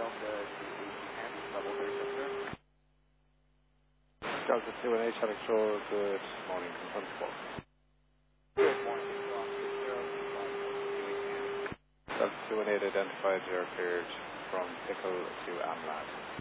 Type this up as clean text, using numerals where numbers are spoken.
Delta 218, Alex Road, good morning, confirm call. Good morning. Delta 218 identified your cleared from Pickle to Amlad.